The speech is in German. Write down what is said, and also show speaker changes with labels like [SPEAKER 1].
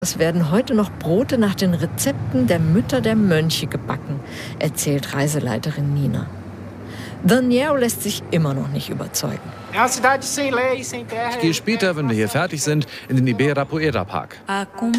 [SPEAKER 1] Es werden heute noch Brote nach den Rezepten der Mütter der Mönche gebacken, erzählt Reiseleiterin Nina. Daniel lässt sich immer noch nicht überzeugen.
[SPEAKER 2] Ich gehe später, wenn wir hier fertig sind, in den Ibirapuera Park.